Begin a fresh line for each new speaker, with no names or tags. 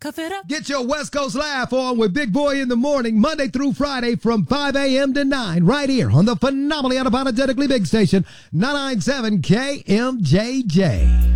Cuff it up.
Get your West Coast laugh on with Big Boy in the morning, Monday through Friday from 5 a.m. to 9, right here on the phenomenally unapologetically big station, 997 KMJJ.